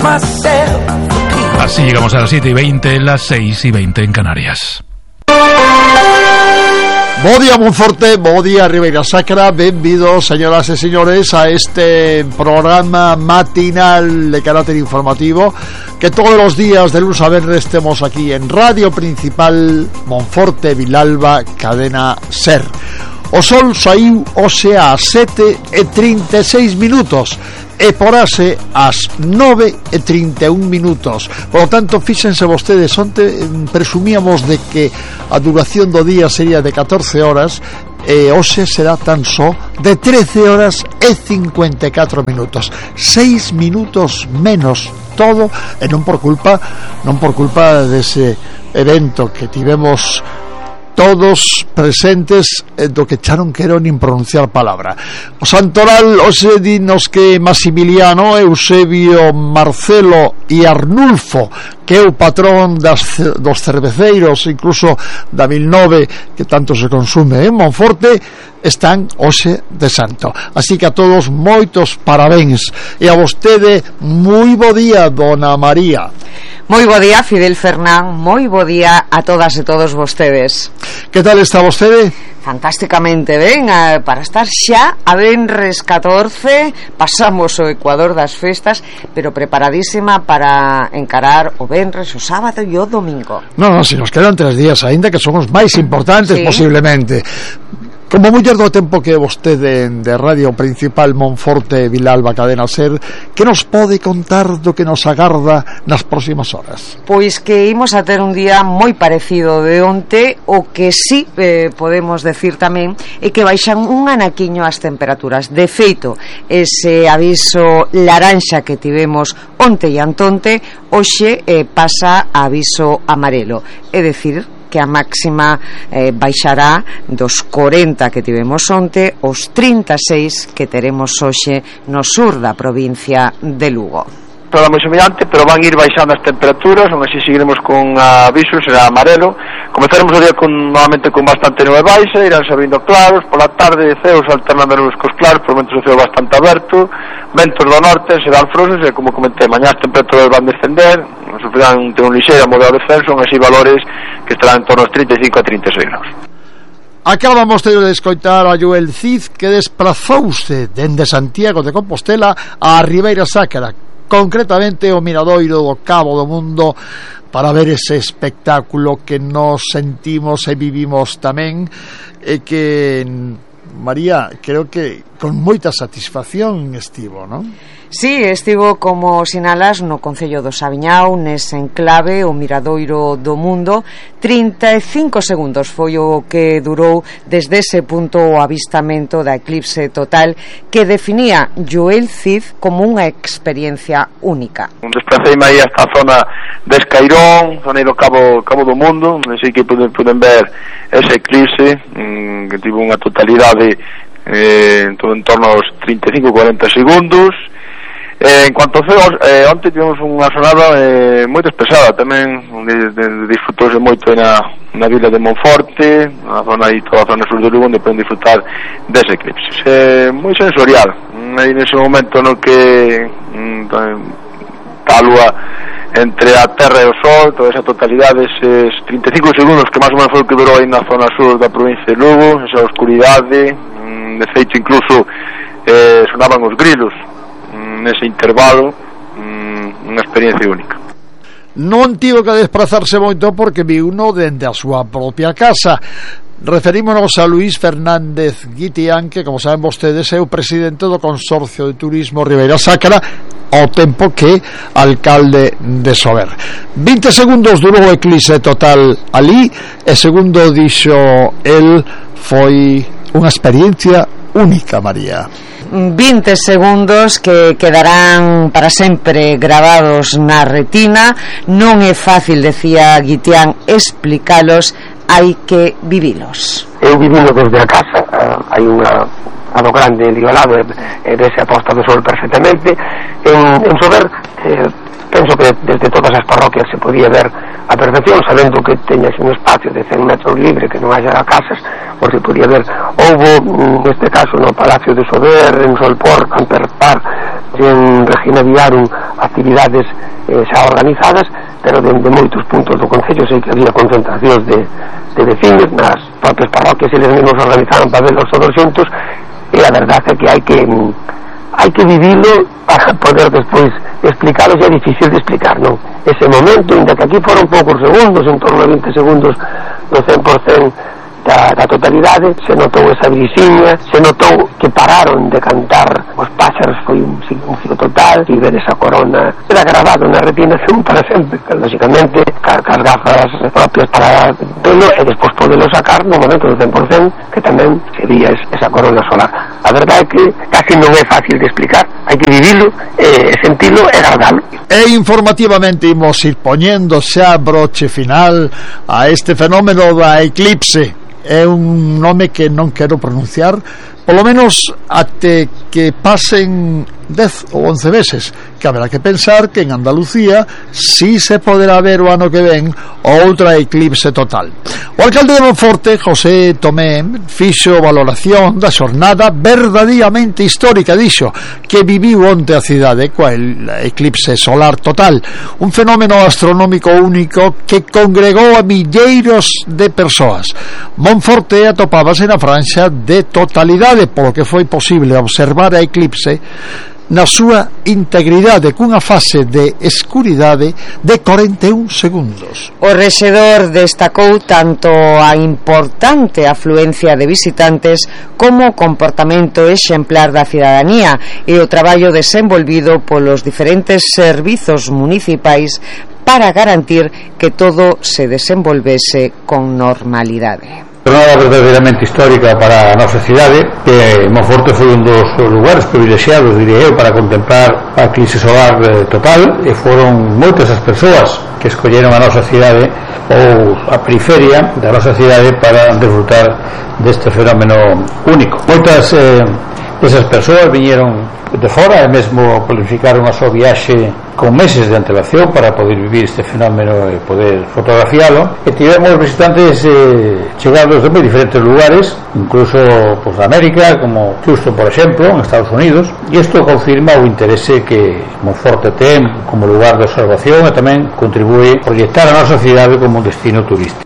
Así llegamos a las 7:20, las 6:20 en Canarias. Bo día Monforte, bo día Ribeira Sacra, benvidos señoras e señores a este programa matinal de carácter informativo que todos los días de lunes a viernes estemos aquí en Radio Principal Monforte Vilalba, cadena SER. O sol saiu hoxe ás 7:36 e porase ás 9:31. Por lo tanto, fíxense vostedes, onte presumíamos de que a duración do día sería de 14 horas e hoxe será tan só de 13 horas e 54 minutos. 6 minutos menos todo, e non por culpa dese evento que tivemos todos presentes do que echaron que era nin pronunciar palabra. O santoral hoxe dinos que Maximiliano, Eusebio, Marcelo e Arnulfo, que é o patrón dos cerveceiros, incluso da 1009 que tanto se consume en Monforte, están hoxe de santo. Así que a todos moitos parabéns, e a vostede moi bo día, dona María. Moi bo día, Fidel Fernán, moi bo día a todas e todos vostedes. Que tal está vostede? Fantásticamente ben, para estar xa a venres 14, pasamos o Ecuador das festas, pero preparadísima para encarar o venres, o sábado e o domingo. Non, se nos quedan 3 días aínda, que son os máis importantes, sí, posiblemente. Como muller do tempo que vostede de Radio Principal Monforte Vilalba cadena SER, que nos pode contar do que nos agarda nas próximas horas? Pois que imos a ter un día moi parecido de onte, o que sí podemos decir tamén é que baixan un anaquiño as temperaturas. De feito, ese aviso laranxa que tivemos onte e antonte, hoxe pasa a aviso amarelo, é dicir, que a máxima baixará dos 40 que tivemos onte aos 36 que teremos hoxe no sur da provincia de Lugo. Toda moi semellante, pero van ir baixando as temperaturas, aún así seguiremos con aviso, será amarelo. Comezaremos o día novamente con bastante nube baixa, irán sabindo claros, pola tarde ceos alternando nubes cos claros, por momentos o ceo bastante aberto, ventos do norte, serán frosos, e como comentei, mañá as temperaturas van descender, sufrirán un lixeiro moderado descenso, así valores que estarán en torno aos 35 a 36 graus. Acabamos de escoitar a Joel Cid, que desplazouse dende Santiago de Compostela a Ribeira Sacra, concretamente o miradoiro do Cabo do Mundo, para ver ese espectáculo que nos sentimos e vivimos tamén, e que, María, creo que con moita satisfacción estivo, non? Sí, estivo, como sinalas, no Concello do Saviñao, nese enclave, o miradoiro do mundo. 35 segundos foi o que durou desde ese punto o avistamento da eclipse total, que definía Joel Cid como unha experiencia única. Desplaceime aí a esta zona de Escairón, zona do Cabo do Mundo, así que puden ver ese eclipse, que tivo unha totalidade en torno aos 35-40 segundos. En cuanto ao ceo, onte tivemos unha xornada moi despexada tamén, disfrutouse moito na vila de Monforte, na zona aí, toda a zona sur do Lugo, onde poden disfrutar dese eclipse. Moi sensorial, aí nese momento no que a lúa entre a terra e o sol, toda esa totalidade, eses 35 segundos que máis ou menos foi o que durou aí na zona sur da provincia de Lugo, esa oscuridade, de feito incluso sonaban os grilos nese intervalo, unha experiencia única. Non tivo que desplazarse moito porque vi uno dende a súa propia casa. Referímonos a Luís Fernández Guitián, que, como saben vostedes, é o presidente do Consorcio de Turismo Ribeira Sacra, ao tempo que alcalde de Sober. 20 segundos durou o eclipse total ali, e segundo dixo el, foi unha experiencia única, María. 20 segundos que quedarán para sempre grabados na retina. Non é fácil, decía Guitián, explicalos, hai que vivilos. Eu vivilo desde a casa, hai unha a do grande ali ao lado, e dese a posta do sol perfectamente. En Sober, penso que desde todas as parroquias se podía ver a perfección, sabendo que teñas un espacio de 100 metros libre, que non haya casas, o se podía ver. Houbo, neste caso, no Palacio de Sober, en Solpor, Camper Park, en Regina viaron actividades xa organizadas, pero de moitos puntos do concello sei que había concentracións de vecinos nas propias parroquias, eles mesmos organizaban para verlos todos xuntos, e a verdade é que hai que vivilo para poder despois explicarlo. É difícil de explicar, non? Ese momento, ainda que aquí foron poucos segundos, en torno a 20 segundos do 100% da totalidade, se notou esa brisiña, se notou que pararon de cantar os páxaros, foi un silencio total, e ver esa corona era grabado na retinación para sempre, lógicamente cas gafas propias para verlo, e despois podelo sacar no momento do 100%, que tamén sería esa corona solar. A verdade é que casi non é fácil de explicar, hai que vivilo, sentilo e guardalo. E informativamente imos ir poñendo xa broche final a este fenómeno da eclipse. É un nome que non quero pronunciar, polo menos até que pasen 10 ou 11 meses, que haberá que pensar que en Andalucía si se poderá ver o ano que ven outra eclipse total. O alcalde de Monforte, José Tomé, fixo valoración da xornada verdadeiramente histórica, dixo, que viviu onte a cidade coa eclipse solar total, un fenómeno astronómico único que congregou a milleiros de persoas. Monforte atopábase na franxa de totalidade, polo que foi posible observar a eclipse na súa integridade, cunha fase de escuridade de 41 segundos. O rexedor destacou tanto a importante afluencia de visitantes como o comportamento exemplar da cidadanía e o traballo desenvolvido polos diferentes servizos municipais para garantir que todo se desenvolvese con normalidade. Jornada verdadeiramente histórica para a nosa cidade, que Monforte foi un dos lugares privilexiados, diría eu, para contemplar a eclipse solar total, e foron moitas as persoas que escolleron a nosa cidade ou a periferia da nosa cidade para desfrutar deste fenómeno único. Moitas esas persoas viñeron de fora e mesmo planificaron a súa viaxe con meses de antelación para poder vivir este fenómeno e poder fotografialo, e tivemos visitantes chegados de moi diferentes lugares, incluso pues, de América, como Houston, por exemplo, en Estados Unidos, e isto confirma o interese que Monforte ten como lugar de observación e tamén contribúe a proyectar a nosa cidade como un destino turístico.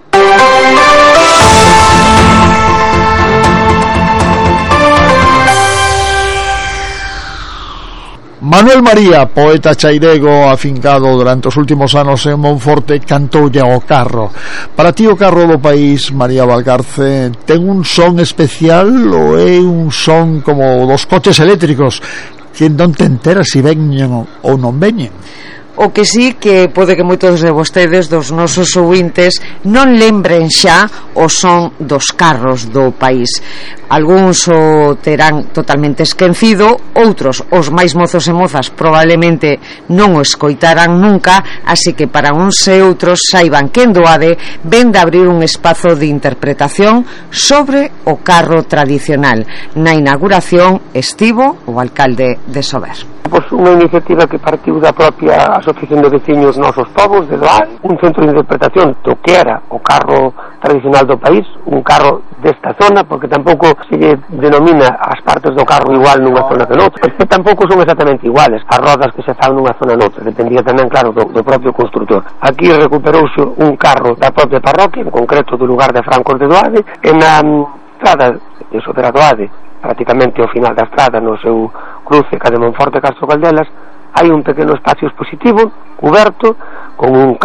Manuel María, poeta chairego afincado durante os últimos anos en Monforte, cantoulle ao carro. Para ti o carro do país, María Valcarce, ten un son especial ou é un son como dos coches eléctricos que non te enteras se veñen ou non veñen? O que sí que pode que moitos de vostedes, dos nosos ouvintes, non lembren xa o son dos carros do país. Algúns o terán totalmente esquecido, outros, os máis mozos e mozas, probablemente non o escoitarán nunca, así que para uns e outros saiban que en Doade ven de abrir un espazo de interpretación sobre o carro tradicional. Na inauguración estivo o alcalde de Sober. Pois unha iniciativa que partiu da propia Asociación de Veciños Nosos Povos de Doade, un centro de interpretación do que era o carro tradicional do país, un carro desta zona, porque tampouco se denomina as partes do carro igual nunha zona que noutra, porque tampouco son exactamente iguales as rodas que se fan nunha zona noutra, dependía tamén, claro, do propio constructor. Aquí recuperouse un carro da propia parroquia, en concreto do lugar de Francos de Doade, e na estrada de Sober a Doade, prácticamente ao final da estrada, no seu cruce ca de Monforte e Castro Caldelas, hai un pequeno espacio expositivo cuberto con un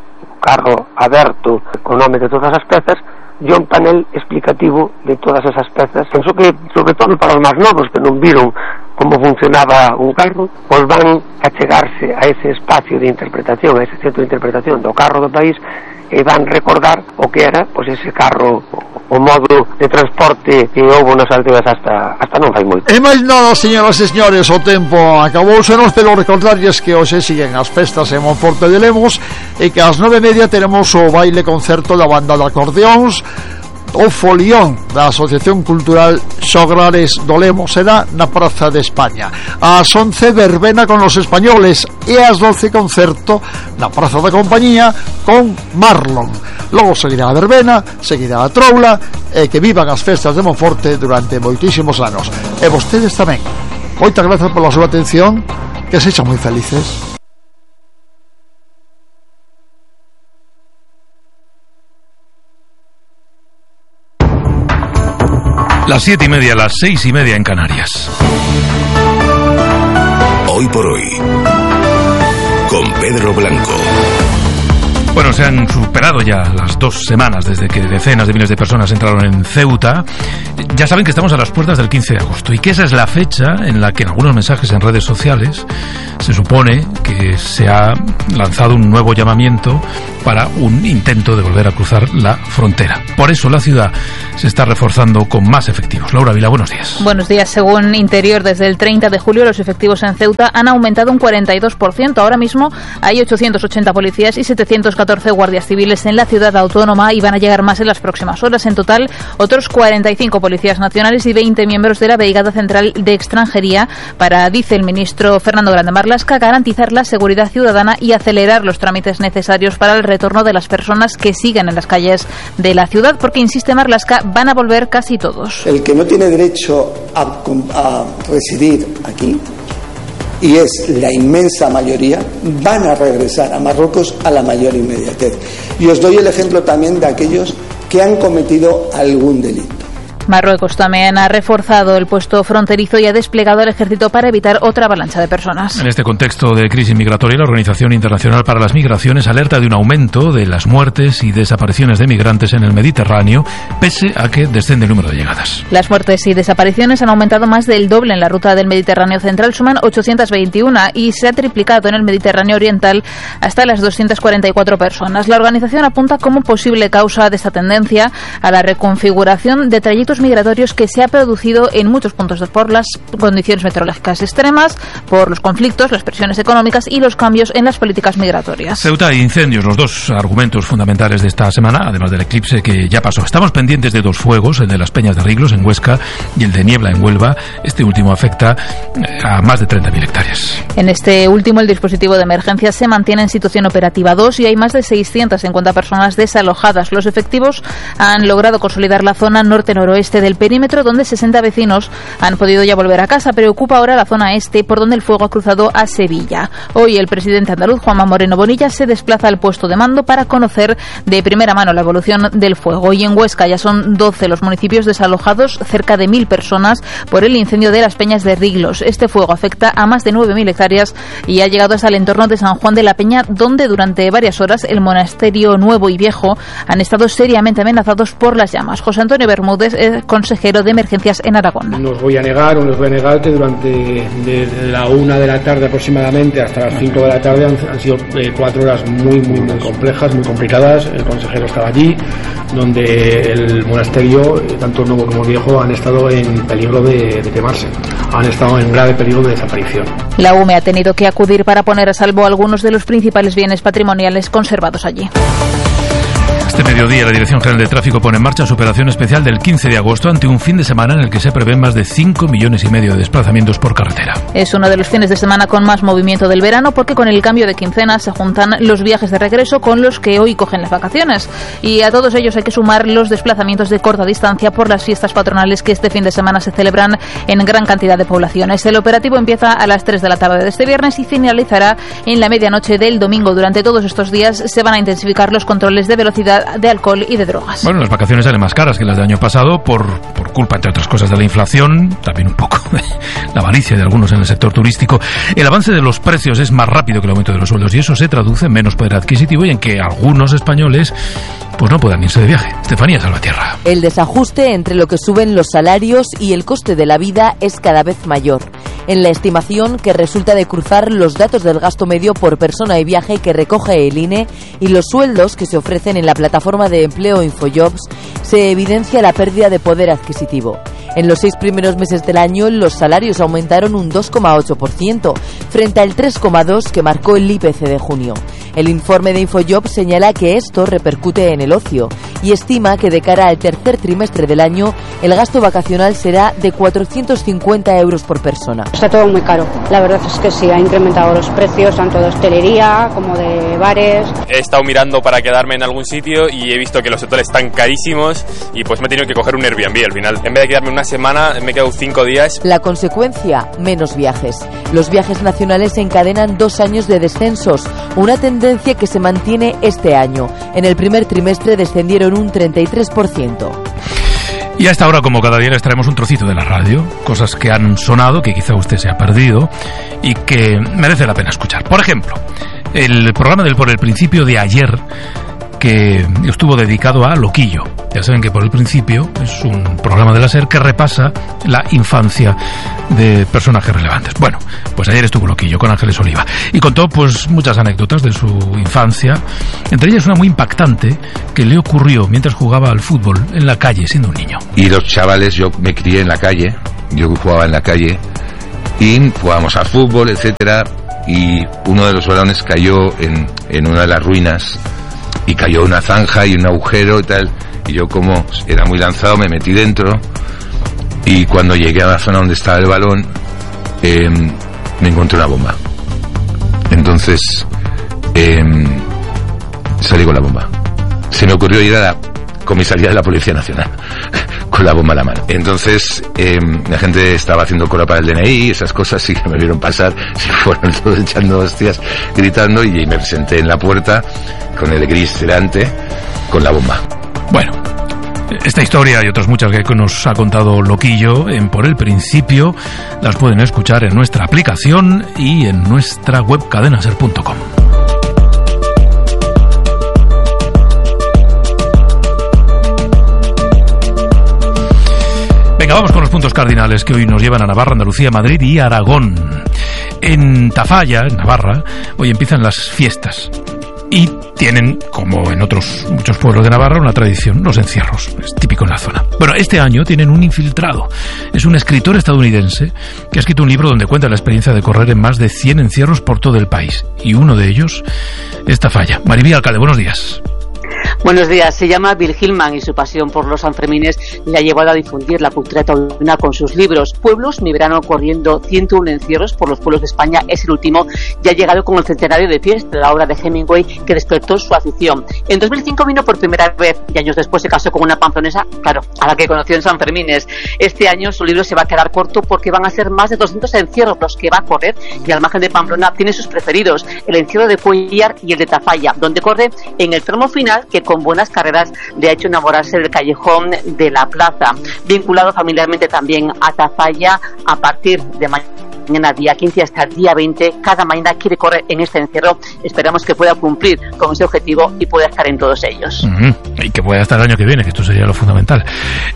carro aberto con nome de todas as pezas e un panel explicativo de todas esas pezas. Penso que, sobre todo para os máis novos que non viron como funcionaba un carro, pois van a chegarse a ese espacio de interpretación, a ese centro de interpretación do carro do país, e van recordar o que era pois ese carro, o modo de transporte que houve nas aldeas hasta non fai moito. E máis nada, señoras e señores, o tempo acabousenos, pero recordarlles que hoxe siguen as festas en Monforte de Lemos e que ás 9:30 teremos o baile concerto da banda de acordeóns, o folión da Asociación Cultural Xograres do Lemos, será na Praza de España. Ás 11 verbena con los españoles e ás 12 concerto na Praza da Compañía con Marlon. Logo seguirá a verbena, seguirá a troula, e que vivan as festas de Monforte durante moitísimos anos. E vostedes tamén. Moitas grazas pola súa atención, que sexan moi felices. Las 7:30, las 6:30 en Canarias. Hoy por hoy, con Pedro Blanco. Bueno, se han superado ya las 2 semanas desde que decenas de miles de personas entraron en Ceuta. Ya saben que estamos a las puertas del 15 de agosto y que esa es la fecha en la que en algunos mensajes en redes sociales se supone que se ha lanzado un nuevo llamamiento para un intento de volver a cruzar la frontera. Por eso la ciudad se está reforzando con más efectivos. Laura Vila, buenos días. Buenos días. Según Interior, desde el 30 de julio los efectivos en Ceuta han aumentado un 42%. Ahora mismo hay 880 policías y 714 guardias civiles en la ciudad autónoma y van a llegar más en las próximas horas. En total, otros 45 policías nacionales y 20 miembros de la Brigada Central de Extranjería para, dice el ministro Fernando Grande Marlaska, garantizar la seguridad ciudadana y acelerar los trámites necesarios para el retorno de las personas que siguen en las calles de la ciudad, porque, insiste Marlaska, van a volver casi todos. El que no tiene derecho a residir aquí, y es la inmensa mayoría, van a regresar a Marruecos a la mayor inmediatez. Y os doy el ejemplo también de aquellos que han cometido algún delito. Marruecos también ha reforzado el puesto fronterizo y ha desplegado el ejército para evitar otra avalancha de personas. En este contexto de crisis migratoria, la Organización Internacional para las Migraciones alerta de un aumento de las muertes y desapariciones de migrantes en el Mediterráneo, pese a que desciende el número de llegadas. Las muertes y desapariciones han aumentado más del doble en la ruta del Mediterráneo central, suman 821 y se ha triplicado en el Mediterráneo oriental hasta las 244 personas. La organización apunta como posible causa de esta tendencia a la reconfiguración de trayectos migratorios que se ha producido en muchos puntos por las condiciones meteorológicas extremas, por los conflictos, las presiones económicas y los cambios en las políticas migratorias. Ceuta e incendios, los dos argumentos fundamentales de esta semana, además del eclipse que ya pasó. Estamos pendientes de 2 fuegos, el de las Peñas de Riglos en Huesca y el de Niebla en Huelva. Este último afecta a más de 30.000 hectáreas. En este último, el dispositivo de emergencia se mantiene en situación operativa 2 y hay más de 650 personas desalojadas. Los efectivos han logrado consolidar la zona norte-noroeste del perímetro, donde 60 vecinos han podido ya volver a casa. Preocupa ahora la zona este, por donde el fuego ha cruzado a Sevilla. Hoy el presidente andaluz, Juanma Moreno Bonilla, se desplaza al puesto de mando para conocer de primera mano la evolución del fuego. Y en Huesca ya son 12 los municipios desalojados, cerca de 1.000 personas, por el incendio de las Peñas de Riglos. Este fuego afecta a más de 9.000 hectáreas y ha llegado hasta el entorno de San Juan de la Peña, donde durante varias horas el monasterio nuevo y viejo han estado seriamente amenazados por las llamas. José Antonio Bermúdez, consejero de emergencias en Aragón. No os voy a negar que durante de la 1 de la tarde aproximadamente hasta las 5 de la tarde han sido 4 horas muy complejas, muy complicadas. El consejero estaba allí, donde el monasterio, tanto nuevo como viejo, han estado en peligro de quemarse, han estado en grave peligro de desaparición. La UME ha tenido que acudir para poner a salvo algunos de los principales bienes patrimoniales conservados allí. Este mediodía la Dirección General de Tráfico pone en marcha su operación especial del 15 de agosto ante un fin de semana en el que se prevén más de 5,5 millones de desplazamientos por carretera. Es uno de los fines de semana con más movimiento del verano, porque con el cambio de quincena se juntan los viajes de regreso con los que hoy cogen las vacaciones. Y a todos ellos hay que sumar los desplazamientos de corta distancia por las fiestas patronales que este fin de semana se celebran en gran cantidad de poblaciones. El operativo empieza a las 3 de la tarde de este viernes y finalizará en la medianoche del domingo. Durante todos estos días se van a intensificar los controles de velocidad, de alcohol y de drogas. Bueno, las vacaciones salen más caras que las del año pasado por culpa, entre otras cosas, de la inflación, también un poco de la avaricia de algunos en el sector turístico. El avance de los precios es más rápido que el aumento de los sueldos y eso se traduce en menos poder adquisitivo y en que algunos españoles pues no puedan irse de viaje. Estefanía Salvatierra. El desajuste entre lo que suben los salarios y el coste de la vida es cada vez mayor. En la estimación que resulta de cruzar los datos del gasto medio por persona y viaje que recoge el INE y los sueldos que se ofrecen en la plataforma de empleo Infojobs, se evidencia la pérdida de poder adquisitivo. En los 6 primeros meses del año, los salarios aumentaron un 2,8%, frente al 3,2% que marcó el IPC de junio. El informe de Infojobs señala que esto repercute en el ocio y estima que de cara al tercer trimestre del año el gasto vacacional será de 450 euros por persona. Está todo muy caro, la verdad es que sí, ha incrementado los precios tanto de hostelería como de bares. He estado mirando para quedarme en algún sitio y he visto que los hoteles están carísimos y pues me he tenido que coger un Airbnb al final. En vez de quedarme una semana, me he quedado 5 días. La consecuencia, menos viajes. Los viajes nacionales encadenan 2 años de descensos, una tendencia que se mantiene este año. En el primer trimestre descendieron un 33%. Y a esta hora, como cada día, les traemos un trocito de la radio, cosas que han sonado, que quizá usted se ha perdido y que merece la pena escuchar. Por ejemplo, el programa del Por el Principio de ayer, que estuvo dedicado a Loquillo. Ya saben que Por el Principio es un programa de la SER que repasa la infancia de personajes relevantes. Bueno, pues ayer estuvo Loquillo con Ángeles Oliva y contó pues muchas anécdotas de su infancia, entre ellas una muy impactante que le ocurrió mientras jugaba al fútbol en la calle siendo un niño. Y los chavales, yo me crié en la calle, yo jugaba en la calle y jugábamos al fútbol, etcétera, y uno de los balones cayó en una de las ruinas y cayó una zanja y un agujero y tal, y yo, como era muy lanzado, me metí dentro, y cuando llegué a la zona donde estaba el balón me encontré una bomba. Entonces salí con la bomba. Se me ocurrió ir a la comisaría de la Policía Nacional con la bomba en la mano. Entonces la gente estaba haciendo cola para el DNI, esas cosas, y que me vieron pasar, se fueron todos echando hostias, gritando, y me presenté en la puerta con el gris delante, con la bomba. Bueno, esta historia y otras muchas que nos ha contado Loquillo en Por el Principio las pueden escuchar en nuestra aplicación y en nuestra web cadenaser.com. Venga, vamos con los puntos cardinales que hoy nos llevan a Navarra, Andalucía, Madrid y Aragón. En Tafalla, en Navarra, hoy empiezan las fiestas. Y tienen, como en otros muchos pueblos de Navarra, una tradición, los encierros. Es típico en la zona. Bueno, este año tienen un infiltrado. Es un escritor estadounidense que ha escrito un libro donde cuenta la experiencia de correr en más de 100 encierros por todo el país. Y uno de ellos es Tafalla. Maribí, alcalde, buenos días. Buenos días. Se llama Bill Hillman y su pasión por los sanfermines le ha llevado a difundir la cultura taurina con sus libros. Pueblos, mi verano corriendo 101 encierros por los pueblos de España es el último y ha llegado con el centenario de fiesta, la obra de Hemingway que despertó su afición. En 2005 vino por primera vez y años después se casó con una pamplonesa, claro, a la que conoció en Sanfermines. Este año su libro se va a quedar corto porque van a ser más de 200 encierros los que va a correr, y al margen de Pamplona tiene sus preferidos, el encierro de Cuellar y el de Tafalla, donde corre en el tramo final que con buenas carreras le ha hecho enamorarse del callejón de la plaza. Vinculado familiarmente también a Tafalla, a partir de mañana día 15 hasta el día 20, cada mañana quiere correr en este encierro. Esperamos que pueda cumplir con ese objetivo y pueda estar en todos ellos. Y que pueda estar el año que viene, que esto sería lo fundamental.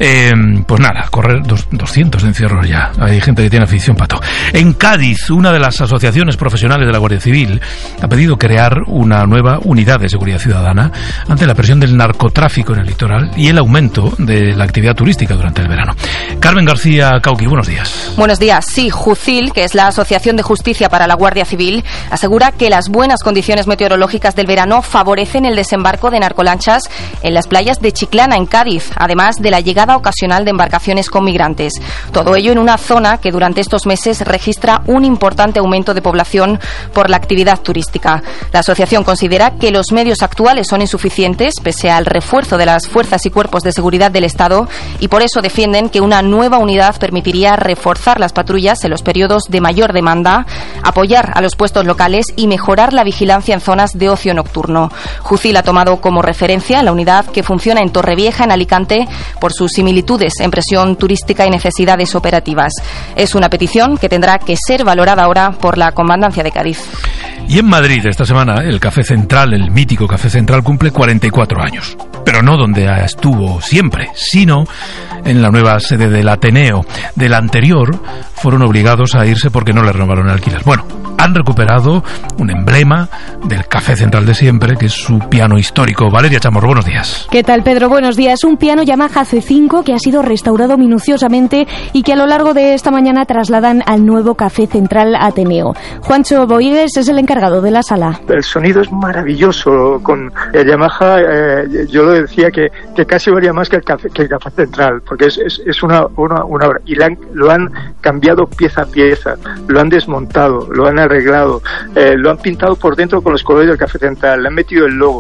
Pues nada, correr 200 encierros ya. Hay gente que tiene afición pato. En Cádiz, una de las asociaciones profesionales de la Guardia Civil ha pedido crear una nueva unidad de seguridad ciudadana ante la presión del narcotráfico en el litoral y el aumento de la actividad turística durante el verano. Carmen García Cauqui, buenos días. Buenos días. Sí, Jucil, que es la Asociación de Justicia para la Guardia Civil, asegura que las buenas condiciones meteorológicas del verano favorecen el desembarco de narcolanchas en las playas de Chiclana, en Cádiz, además de la llegada ocasional de embarcaciones con migrantes. Todo ello en una zona que durante estos meses registra un importante aumento de población por la actividad turística. La asociación considera que los medios actuales son insuficientes, pese al refuerzo de las fuerzas y cuerpos de seguridad del Estado, y por eso defienden que una nueva unidad permitiría reforzar las patrullas en los periodos de mayor demanda, apoyar a los puestos locales y mejorar la vigilancia en zonas de ocio nocturno. Jucil ha tomado como referencia la unidad que funciona en Torrevieja, en Alicante, por sus similitudes en presión turística y necesidades operativas. Es una petición que tendrá que ser valorada ahora por la Comandancia de Cádiz. Y en Madrid, esta semana, el Café Central, el mítico Café Central, cumple 44 años. Pero no donde estuvo siempre, sino en la nueva sede del Ateneo. Del anterior fueron obligados a irse porque no le renovaron el alquiler. Bueno, han recuperado un emblema del Café Central de siempre, que es su piano histórico. Valeria Chamorro, buenos días. ¿Qué tal, Pedro? Buenos días. Un piano Yamaha C5 que ha sido restaurado minuciosamente y que a lo largo de esta mañana trasladan al nuevo Café Central Ateneo. Juancho Boigues es el encargado de la sala. El sonido es maravilloso. Con el Yamaha yo lo decía que casi valía más que el Café Central, porque es una obra. Y lo han cambiado pieza a pieza, lo han desmontado, lo han arreglado, lo han pintado por dentro con los colores del Café Central, le han metido el logo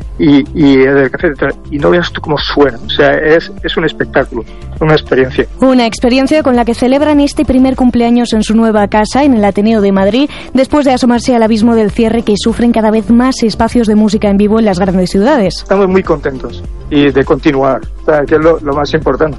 y el Café Central, y no veas tú cómo suena. O sea, es un espectáculo, una experiencia. Una experiencia con la que celebran este primer cumpleaños en su nueva casa en el Ateneo de Madrid, después de asomarse al abismo del cierre que sufren cada vez más espacios de música en vivo en las grandes ciudades. Estamos muy contentos y de continuar, o sea, que es lo más importante.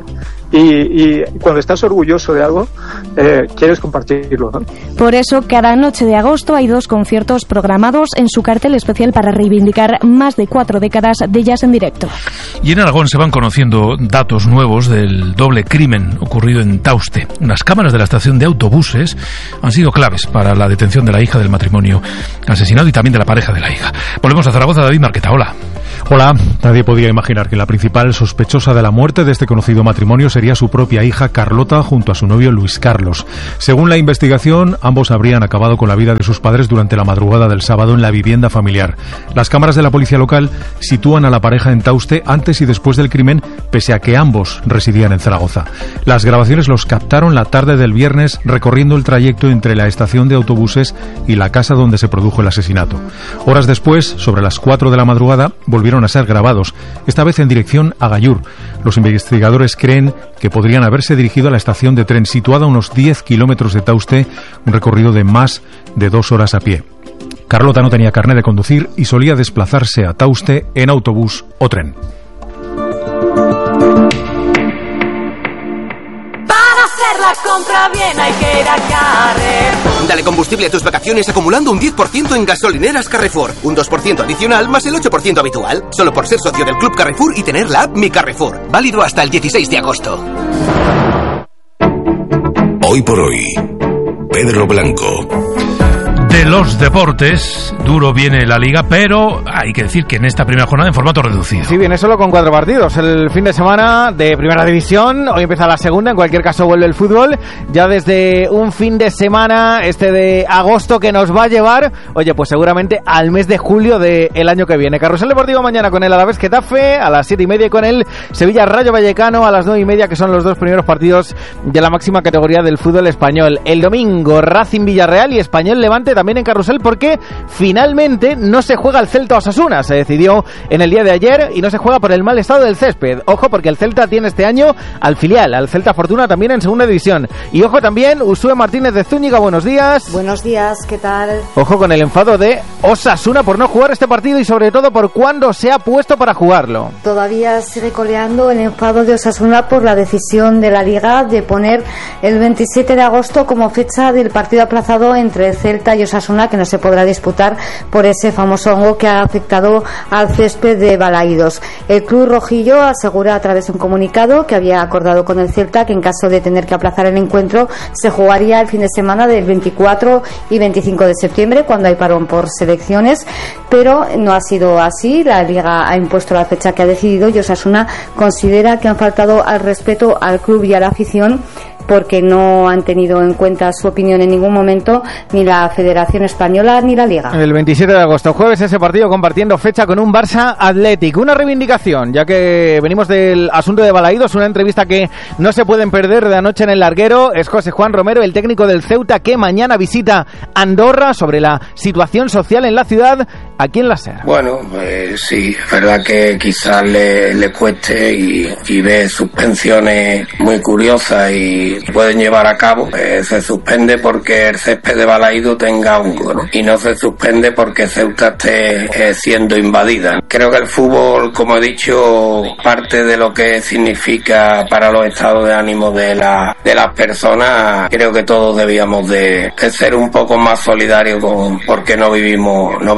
Y cuando estás orgulloso de algo, quieres compartirlo, ¿no? Por eso, cada noche de agosto hay 2 conciertos programados en su cartel especial para reivindicar más de 4 décadas de jazz en directo. Y en Aragón se van conociendo datos nuevos del doble crimen ocurrido en Tauste. Unas cámaras de la estación de autobuses han sido claves para la detención de la hija del matrimonio asesinado y también de la pareja de la hija. Volvemos a Zaragoza. David Marqueta, hola. Hola. Nadie podía imaginar que la principal sospechosa de la muerte de este conocido matrimonio sería su propia hija Carlota junto a su novio Luis Carlos. Según la investigación, ambos habrían acabado con la vida de sus padres durante la madrugada del sábado en la vivienda familiar. Las cámaras de la policía local sitúan a la pareja en Tauste antes y después del crimen, pese a que ambos residían en Zaragoza. Las grabaciones los captaron la tarde del viernes recorriendo el trayecto entre la estación de autobuses y la casa donde se produjo el asesinato. Horas después, sobre las 4 de la madrugada, volvieron a ser grabados, esta vez en dirección a Gallur. Los investigadores creen que podrían haberse dirigido a la estación de tren situada a unos 10 kilómetros de Tauste, un recorrido de más de 2 horas a pie. Carlota no tenía carné de conducir y solía desplazarse a Tauste en autobús o tren. La compra bien hay que ir a Carrefour. Dale combustible a tus vacaciones acumulando un 10% en gasolineras Carrefour. Un 2% adicional más el 8% habitual. Solo por ser socio del Club Carrefour y tener la app Mi Carrefour. Válido hasta el 16 de agosto. Hoy por hoy, Pedro Blanco. De los deportes, duro viene la Liga, pero hay que decir que en esta primera jornada en formato reducido. Sí, viene solo con 4 partidos. El fin de semana de Primera División, hoy empieza la segunda, en cualquier caso vuelve el fútbol. Ya desde un fin de semana, de agosto, que nos va a llevar, oye, pues seguramente al mes de julio del año que viene. Carrusel Deportivo mañana con el Alavés Getafe, a las 7:30, y con el Sevilla Rayo Vallecano a las 9:30, que son los 2 primeros partidos de la máxima categoría del fútbol español. El domingo, Racing Villarreal y Español Levante, también en Carrusel, porque finalmente no se juega el Celta Osasuna. Se decidió en el día de ayer y no se juega por el mal estado del césped. Ojo, porque el Celta tiene este año al filial, al Celta Fortuna, también en segunda división. Y ojo también, Usue Martínez de Zúñiga, buenos días. Buenos días, ¿qué tal? Ojo con el enfado de Osasuna por no jugar este partido y sobre todo por cuándo se ha puesto para jugarlo. Todavía sigue coleando el enfado de Osasuna por la decisión de la Liga de poner el 27 de agosto como fecha del partido aplazado entre Celta y Osasuna, que no se podrá disputar por ese famoso hongo que ha afectado al césped de Balaídos. El club rojillo asegura a través de un comunicado que había acordado con el Celta que en caso de tener que aplazar el encuentro se jugaría el fin de semana del 24 y 25 de septiembre, cuando hay parón por selecciones, pero no ha sido así. La Liga ha impuesto la fecha que ha decidido y Osasuna considera que han faltado al respeto al club y a la afición, porque no han tenido en cuenta su opinión en ningún momento ni la Federación Española ni la Liga. El 27 de agosto, jueves, ese partido compartiendo fecha con un Barça Athletic. Una reivindicación, ya que venimos del asunto de Balaídos, una entrevista que no se pueden perder de anoche en el larguero. Es José Juan Romero, el técnico del Ceuta, que mañana visita Andorra, sobre la situación social en la ciudad, aquí en la SER. Bueno, pues sí, es verdad que quizás le cueste y ve suspensiones muy curiosas y pueden llevar a cabo. Se suspende porque el césped de Balaído tenga hongo, ¿no? Y no se suspende porque Ceuta esté siendo invadida. Creo que el fútbol, como he dicho, parte de lo que significa para los estados de ánimo de las personas. Creo que todos debíamos de ser un poco más solidarios porque no vivimos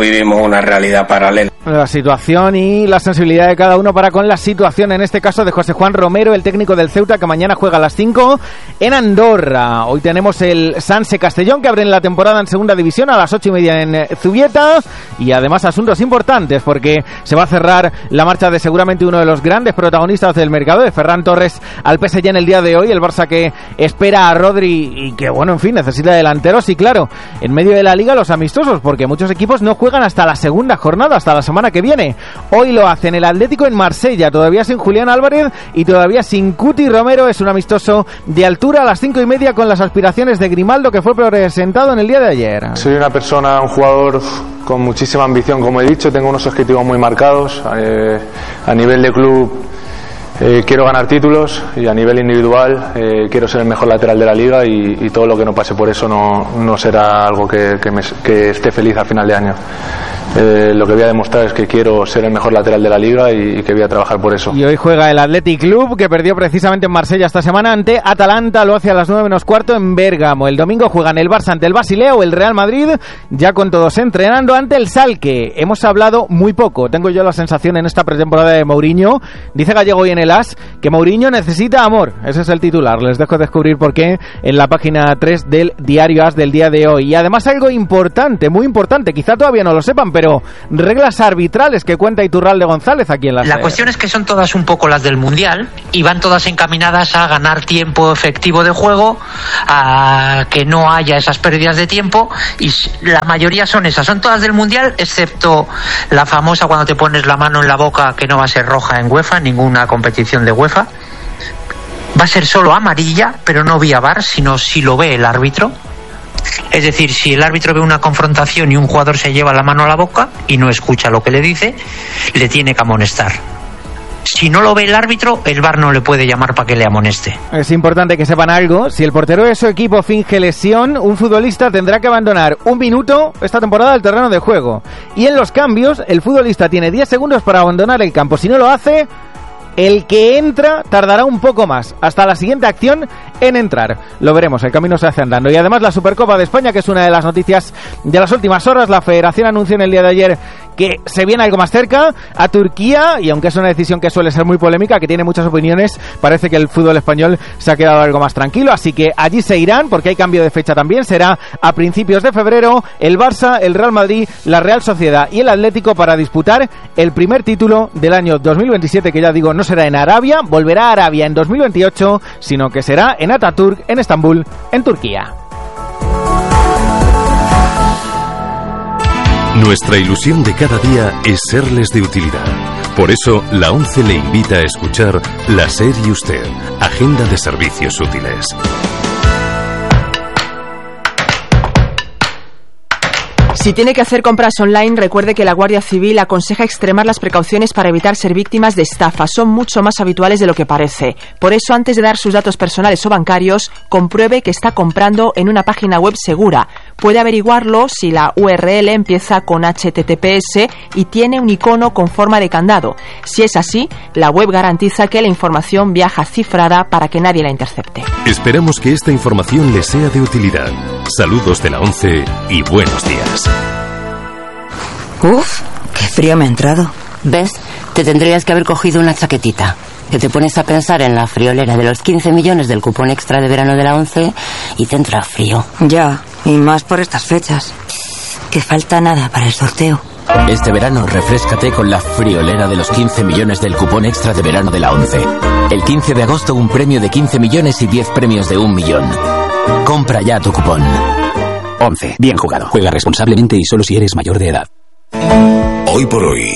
una realidad paralela. La situación y la sensibilidad de cada uno para con la situación, en este caso de José Juan Romero, el técnico del Ceuta, que mañana juega a las 5 en Andorra. Hoy tenemos el Sanse Castellón, que abre la temporada en segunda división a las 8:30 en Zubieta, y además asuntos importantes, porque se va a cerrar la marcha de seguramente uno de los grandes protagonistas del mercado, de Ferran Torres al PSG en el día de hoy. El Barça que espera a Rodri y que, bueno, en fin, necesita delanteros, y claro, en medio de la liga los amistosos, porque muchos equipos no juegan hasta la segunda jornada, hasta la semana que viene. Hoy lo hacen el Atlético en Marsella, todavía sin Julián Álvarez y todavía sin Cuti Romero. Es un amistoso de altura a las 5:30 con las aspiraciones de Grimaldo, que fue presentado en el día de ayer. Soy una persona, un jugador con muchísima ambición, como he dicho. Tengo unos objetivos muy marcados. A nivel de club quiero ganar títulos, y a nivel individual quiero ser el mejor lateral de la liga, y todo lo que no pase por eso no será algo que esté feliz al final de año. Lo que voy a demostrar es que quiero ser el mejor lateral de la liga y que voy a trabajar por eso. Y hoy juega el Athletic Club, que perdió precisamente en Marsella esta semana ante Atalanta. Lo hace a las 9:15 en Bérgamo. El domingo juegan el Barça ante el Basilea o el Real Madrid, ya con todos entrenando ante el Schalke. Hemos hablado muy poco, tengo yo la sensación, en esta pretemporada de Mourinho. Dice Gallego hoy en el AS que Mourinho necesita amor. Ese es el titular. Les dejo descubrir por qué en la página 3 del diario AS del día de hoy. Y además algo importante, muy importante, quizá todavía no lo sepan, pero reglas arbitrales que cuenta Iturralde González aquí en La cuestión es que son todas un poco las del Mundial y van todas encaminadas a ganar tiempo efectivo de juego, a que no haya esas pérdidas de tiempo, y la mayoría son esas, son todas del Mundial, excepto la famosa cuando te pones la mano en la boca, que no va a ser roja en UEFA, ninguna competición de UEFA. Va a ser solo amarilla, pero no vía VAR, sino si lo ve el árbitro. Es decir, si el árbitro ve una confrontación y un jugador se lleva la mano a la boca y no escucha lo que le dice, le tiene que amonestar. Si no lo ve el árbitro, el VAR no le puede llamar para que le amoneste. Es importante que sepan algo. Si el portero de su equipo finge lesión, un futbolista tendrá que abandonar 1 minuto esta temporada del terreno de juego. Y en los cambios, el futbolista tiene 10 segundos para abandonar el campo. Si no lo hace, el que entra tardará un poco más, hasta la siguiente acción en entrar. Lo veremos, el camino se hace andando. Y además la Supercopa de España, que es una de las noticias de las últimas horas. La Federación anunció en el día de ayer que se viene algo más cerca, a Turquía, y aunque es una decisión que suele ser muy polémica, que tiene muchas opiniones, parece que el fútbol español se ha quedado algo más tranquilo, así que allí se irán, porque hay cambio de fecha también. Será a principios de febrero el Barça, el Real Madrid, la Real Sociedad y el Atlético para disputar el primer título del año 2027, que ya digo, no será en Arabia, volverá a Arabia en 2028, sino que será en Ataturk, en Estambul, en Turquía. Nuestra ilusión de cada día es serles de utilidad. Por eso, la ONCE le invita a escuchar La SER y Usted, Agenda de Servicios Útiles. Si tiene que hacer compras online, recuerde que la Guardia Civil aconseja extremar las precauciones para evitar ser víctimas de estafas. Son mucho más habituales de lo que parece. Por eso, antes de dar sus datos personales o bancarios, compruebe que está comprando en una página web segura. Puede averiguarlo si la URL empieza con HTTPS y tiene un icono con forma de candado. Si es así, la web garantiza que la información viaja cifrada para que nadie la intercepte. Esperamos que esta información le sea de utilidad. Saludos de la ONCE y buenos días. Uf, qué frío me ha entrado. ¿Ves? Te tendrías que haber cogido una chaquetita. Que te pones a pensar en la friolera de los 15 millones del cupón extra de verano de la ONCE y te entra frío. Ya, y más por estas fechas. Que falta nada para el sorteo. Este verano refréscate con la friolera de los 15 millones del cupón extra de verano de la ONCE. El 15 de agosto un premio de 15 millones y 10 premios de 1 millón. Compra ya tu cupón. ONCE, bien jugado. Juega responsablemente y solo si eres mayor de edad. Hoy por hoy,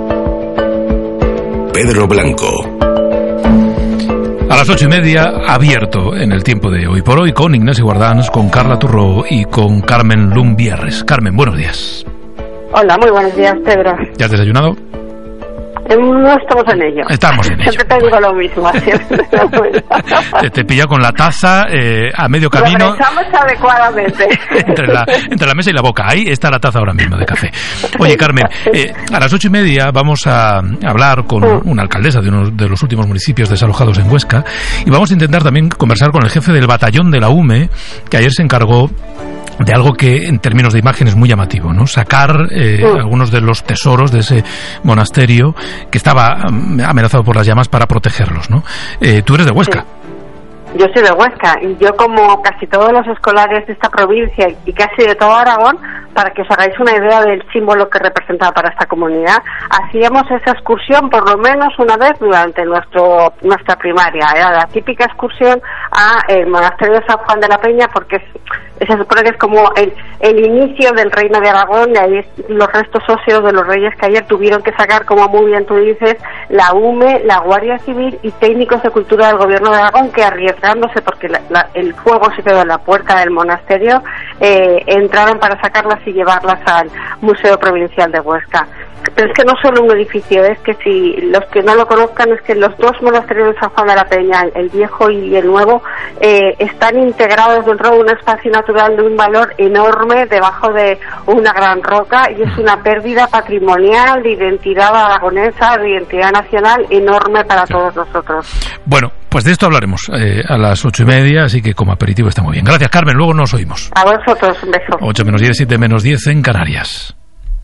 Pedro Blanco. A las 8:30, abierto en el tiempo de Hoy por Hoy, con Ignacio Guardans, con Carla Turró y con Carmen Lumbierres. Carmen, buenos días. Hola, muy buenos días, Pedro. ¿Ya has desayunado? No estamos en ello. Estamos en ello. Siempre te digo lo mismo. Te pilla con la taza a medio camino. Lo rezamos adecuadamente. entre la mesa y la boca. Ahí está la taza ahora mismo de café. Oye, Carmen, a las 8:30 vamos a hablar con una alcaldesa de uno de los últimos municipios desalojados en Huesca, y vamos a intentar también conversar con el jefe del batallón de la UME, que ayer se encargó de algo que en términos de imagen es muy llamativo, ¿no? Sacar algunos de los tesoros de ese monasterio que estaba amenazado por las llamas para protegerlos, ¿no? Tú eres de Huesca. Sí. Yo soy de Huesca y yo, como casi todos los escolares de esta provincia y casi de todo Aragón, para que os hagáis una idea del símbolo que representaba para esta comunidad, hacíamos esa excursión por lo menos una vez durante nuestra primaria. Era la típica excursión a el monasterio de San Juan de la Peña, porque se supone que es como el inicio del reino de Aragón, y ahí los restos óseos de los reyes que ayer tuvieron que sacar, como muy bien tú dices, la UME, la Guardia Civil y técnicos de cultura del gobierno de Aragón, que arriesgándose porque el fuego se quedó en la puerta del monasterio, entraron para sacarlas y llevarlas al Museo Provincial de Huesca. Pero es que no solo un edificio, es que si los que no lo conozcan, es que los dos monasterios de San Juan de la Peña, el viejo y el nuevo, están integrados dentro de un espacio natural de un valor enorme debajo de una gran roca, y es una pérdida patrimonial, de identidad aragonesa, de identidad nacional enorme para todos nosotros. Bueno, pues de esto hablaremos a las 8:30, así que como aperitivo está muy bien. Gracias, Carmen, luego nos oímos. A vosotros, un beso. 8 menos 10, 7 menos 10 en Canarias.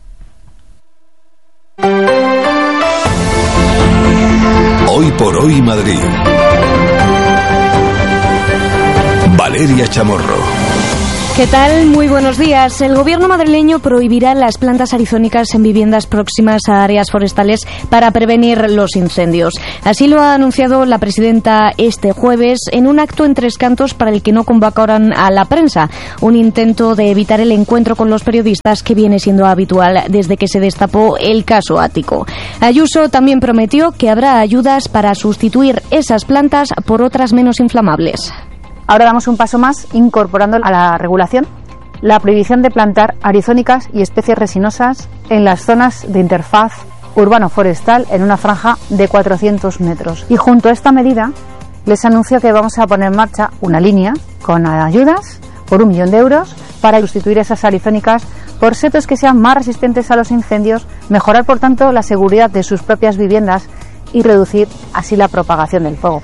Hoy por hoy Madrid. Valeria Chamorro. ¿Qué tal? Muy buenos días. El gobierno madrileño prohibirá las plantas arizónicas en viviendas próximas a áreas forestales para prevenir los incendios. Así lo ha anunciado la presidenta este jueves en un acto en Tres Cantos para el que no convocaron a la prensa. Un intento de evitar el encuentro con los periodistas que viene siendo habitual desde que se destapó el caso Ático. Ayuso también prometió que habrá ayudas para sustituir esas plantas por otras menos inflamables. Ahora damos un paso más incorporando a la regulación la prohibición de plantar arizónicas y especies resinosas en las zonas de interfaz urbano-forestal en una franja de 400 metros. Y junto a esta medida les anuncio que vamos a poner en marcha una línea con ayudas por 1 millón de euros para sustituir esas arizónicas por setos que sean más resistentes a los incendios, mejorar por tanto la seguridad de sus propias viviendas y reducir así la propagación del fuego.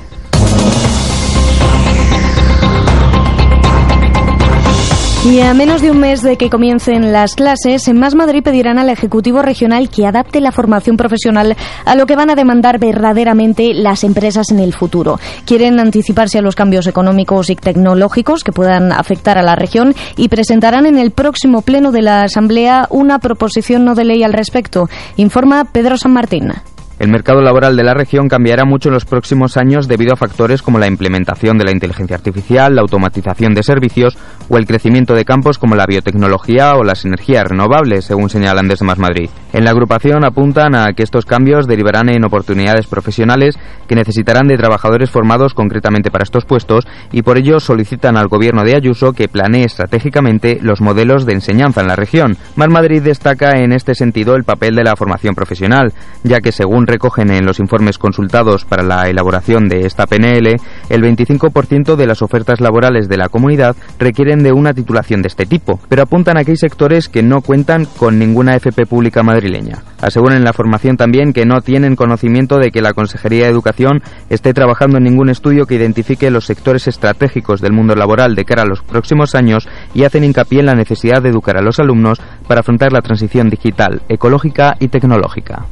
Y a menos de un mes de que comiencen las clases, en Más Madrid pedirán al Ejecutivo Regional que adapte la formación profesional a lo que van a demandar verdaderamente las empresas en el futuro. Quieren anticiparse a los cambios económicos y tecnológicos que puedan afectar a la región y presentarán en el próximo pleno de la Asamblea una proposición no de ley al respecto, informa Pedro San Martín. El mercado laboral de la región cambiará mucho en los próximos años debido a factores como la implementación de la inteligencia artificial, la automatización de servicios o el crecimiento de campos como la biotecnología o las energías renovables, según señalan desde Más Madrid. En la agrupación apuntan a que estos cambios derivarán en oportunidades profesionales que necesitarán de trabajadores formados concretamente para estos puestos y por ello solicitan al gobierno de Ayuso que planee estratégicamente los modelos de enseñanza en la región. Más Madrid destaca en este sentido el papel de la formación profesional, ya que según recogen en los informes consultados para la elaboración de esta PNL, el 25% de las ofertas laborales de la comunidad requieren de una titulación de este tipo, pero apuntan a que hay sectores que no cuentan con ninguna FP pública madrileña. Aseguran en la formación también que no tienen conocimiento de que la Consejería de Educación esté trabajando en ningún estudio que identifique los sectores estratégicos del mundo laboral de cara a los próximos años y hacen hincapié en la necesidad de educar a los alumnos para afrontar la transición digital, ecológica y tecnológica.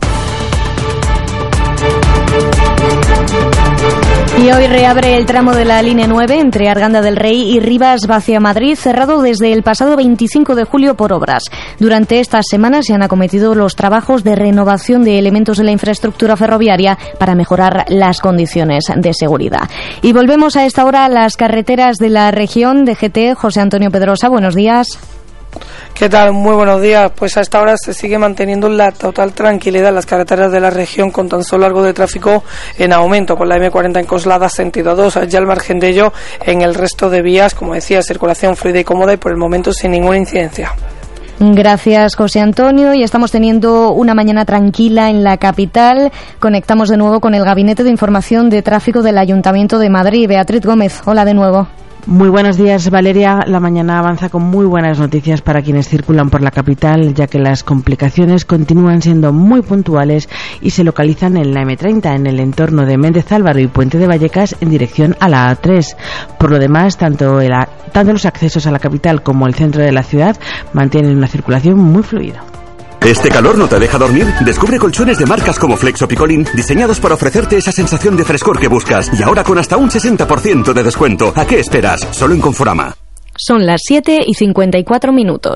Y hoy reabre el tramo de la línea 9 entre Arganda del Rey y Rivas-Vaciamadrid, cerrado desde el pasado 25 de julio por obras. Durante estas semanas se han acometido los trabajos de renovación de elementos de la infraestructura ferroviaria para mejorar las condiciones de seguridad. Y volvemos a esta hora a las carreteras de la región. de GT, José Antonio Pedrosa, buenos días. ¿Qué tal? Muy buenos días. Pues a esta hora se sigue manteniendo la total tranquilidad en las carreteras de la región, con tan solo algo de tráfico en aumento, con la M40 en Coslada sentido 2. Ya al margen de ello, en el resto de vías, como decía, circulación fluida y cómoda y por el momento sin ninguna incidencia. Gracias, José Antonio. Y estamos teniendo una mañana tranquila en la capital. Conectamos de nuevo con el Gabinete de Información de Tráfico del Ayuntamiento de Madrid. Beatriz Gómez, hola de nuevo. Muy buenos días, Valeria. La mañana avanza con muy buenas noticias para quienes circulan por la capital, ya que las complicaciones continúan siendo muy puntuales y se localizan en la M30, en el entorno de Méndez Álvaro y Puente de Vallecas, en dirección a la A3. Por lo demás, tanto los accesos a la capital como el centro de la ciudad mantienen una circulación muy fluida. ¿Este calor no te deja dormir? Descubre colchones de marcas como Flex o Picolín, diseñados para ofrecerte esa sensación de frescor que buscas. Y ahora con hasta un 60% de descuento. ¿A qué esperas? Solo en Conforama. Son las 7:54.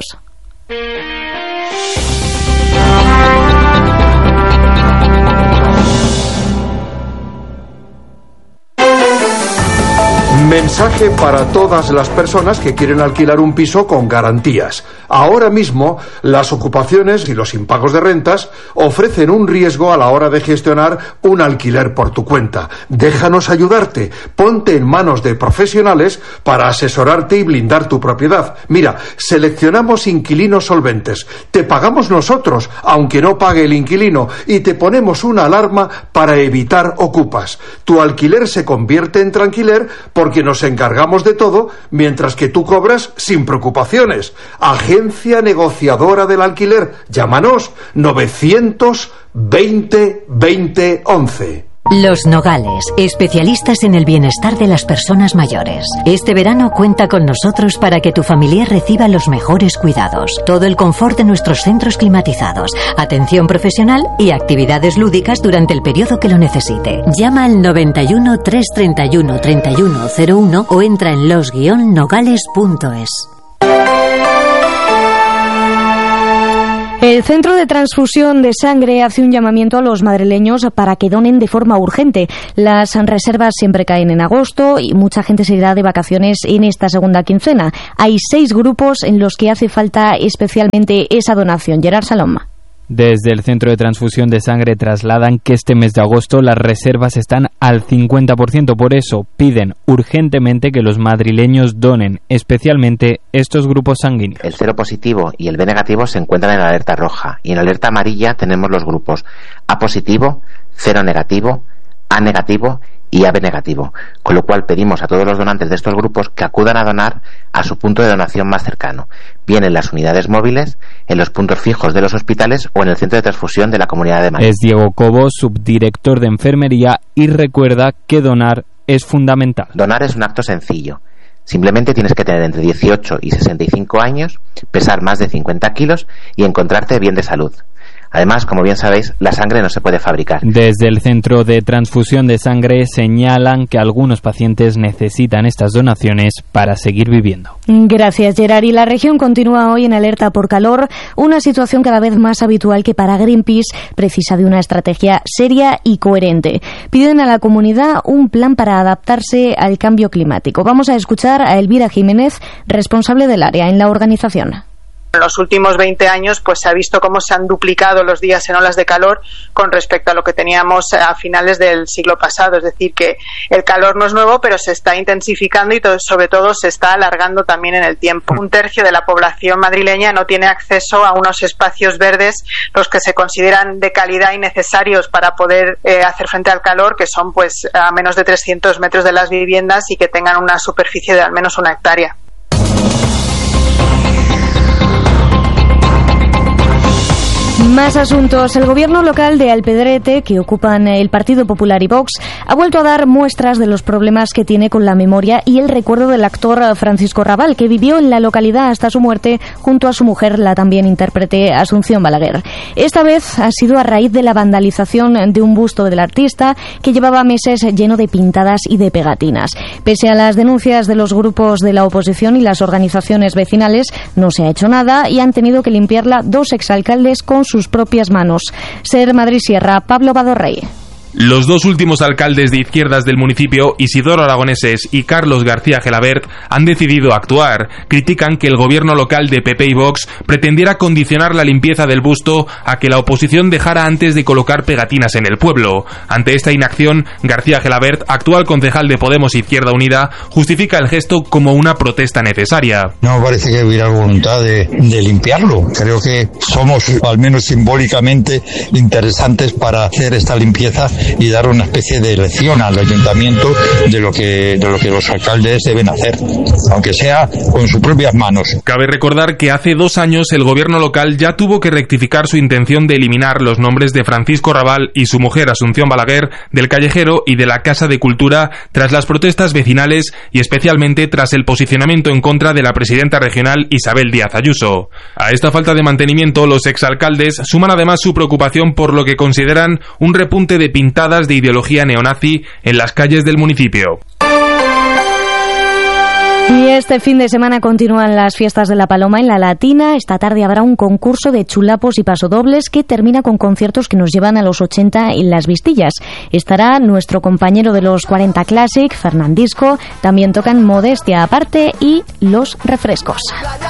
Mensaje para todas las personas que quieren alquilar un piso con garantías. Ahora mismo, las ocupaciones y los impagos de rentas ofrecen un riesgo a la hora de gestionar un alquiler por tu cuenta. Déjanos ayudarte. Ponte en manos de profesionales para asesorarte y blindar tu propiedad. Mira, seleccionamos inquilinos solventes. Te pagamos nosotros, aunque no pague el inquilino, y te ponemos una alarma para evitar ocupas. Tu alquiler se convierte en tranquiler porque nos encargamos de todo, mientras que tú cobras sin preocupaciones. Agencia negociadora del alquiler. Llámanos 920 20 11. Los Nogales, especialistas en el bienestar de las personas mayores. Este verano cuenta con nosotros para que tu familiar reciba los mejores cuidados, todo el confort de nuestros centros climatizados, atención profesional y actividades lúdicas durante el periodo que lo necesite. Llama al 91 331 3101 o entra en los-nogales.es. El Centro de Transfusión de Sangre hace un llamamiento a los madrileños para que donen de forma urgente. Las reservas siempre caen en agosto y mucha gente se irá de vacaciones en esta segunda quincena. Hay 6 grupos en los que hace falta especialmente esa donación. Gerard Saloma. Desde el Centro de Transfusión de Sangre trasladan que este mes de agosto las reservas están al 50%. Por eso piden urgentemente que los madrileños donen, especialmente estos grupos sanguíneos. El cero positivo y el B negativo se encuentran en la alerta roja, y en la alerta amarilla tenemos los grupos A positivo, cero negativo, A negativo y AB negativo, con lo cual pedimos a todos los donantes de estos grupos que acudan a donar a su punto de donación más cercano, bien en las unidades móviles, en los puntos fijos de los hospitales o en el centro de transfusión de la Comunidad de Madrid. Es Diego Cobo, subdirector de enfermería, y recuerda que donar es fundamental. Donar es un acto sencillo. Simplemente tienes que tener entre 18 y 65 años, pesar más de 50 kilos y encontrarte bien de salud. Además, como bien sabéis, la sangre no se puede fabricar. Desde el Centro de Transfusión de Sangre señalan que algunos pacientes necesitan estas donaciones para seguir viviendo. Gracias, Gerard. Y la región continúa hoy en alerta por calor, una situación cada vez más habitual que para Greenpeace precisa de una estrategia seria y coherente. Piden a la comunidad un plan para adaptarse al cambio climático. Vamos a escuchar a Elvira Jiménez, responsable del área en la organización. En los últimos 20 años pues se ha visto cómo se han duplicado los días en olas de calor con respecto a lo que teníamos a finales del siglo pasado. Es decir, que el calor no es nuevo, pero se está intensificando y sobre todo se está alargando también en el tiempo. 1/3 de la población madrileña no tiene acceso a unos espacios verdes, los que se consideran de calidad y necesarios para poder hacer frente al calor, que son pues a menos de 300 metros de las viviendas y que tengan una superficie de al menos 1 hectárea. Más asuntos. El gobierno local de Alpedrete, que ocupan el Partido Popular y Vox, ha vuelto a dar muestras de los problemas que tiene con la memoria y el recuerdo del actor Francisco Rabal, que vivió en la localidad hasta su muerte junto a su mujer, la también intérprete Asunción Balaguer. Esta vez ha sido a raíz de la vandalización de un busto del artista que llevaba meses lleno de pintadas y de pegatinas. Pese a las denuncias de los grupos de la oposición y las organizaciones vecinales, no se ha hecho nada y han tenido que limpiarla 2 exalcaldes con sus propias manos. Ser Madrid Sierra, Pablo Badorrey. Los 2 últimos alcaldes de izquierdas del municipio, Isidoro Aragoneses y Carlos García Gelabert, han decidido actuar. Critican que el gobierno local de PP y Vox pretendiera condicionar la limpieza del busto a que la oposición dejara antes de colocar pegatinas en el pueblo. Ante esta inacción, García Gelabert, actual concejal de Podemos Izquierda Unida, justifica el gesto como una protesta necesaria. No me parece que hubiera voluntad de limpiarlo. Creo que somos, al menos simbólicamente, interesantes para hacer esta limpieza y dar una especie de lección al ayuntamiento de lo que los alcaldes deben hacer, aunque sea con sus propias manos. Cabe recordar que hace 2 años el gobierno local ya tuvo que rectificar su intención de eliminar los nombres de Francisco Raval y su mujer Asunción Balaguer del Callejero y de la Casa de Cultura tras las protestas vecinales y especialmente tras el posicionamiento en contra de la presidenta regional Isabel Díaz Ayuso. A esta falta de mantenimiento, los exalcaldes suman además su preocupación por lo que consideran un repunte de pintadas de ideología neonazi en las calles del municipio. Y este fin de semana continúan las fiestas de la Paloma en la Latina. Esta tarde habrá un concurso de chulapos y pasodobles que termina con conciertos que nos llevan a los 80 en Las Vistillas. Estará nuestro compañero de los 40 Classic, Fernandisco. También tocan Modestia Aparte y Los Refrescos.